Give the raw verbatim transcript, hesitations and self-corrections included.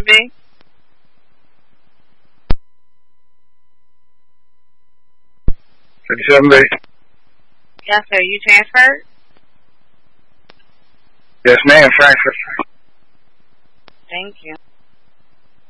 B? fifty-seven B. Yes, sir. You transferred? Yes, ma'am, Frankfurt. Thank you.